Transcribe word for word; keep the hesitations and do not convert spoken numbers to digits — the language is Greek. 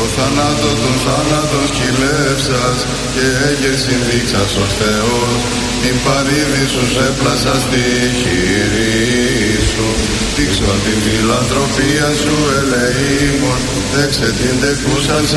θάνατο των θάνατων σκυλεύσας και έγερσιν δείξας ως Θεός, την παρήδη σου σε πλάσα στη χειρή σου. Δείξω την φιλανθρωπία σου ελεήμων, δέξε την τεκούσαν σε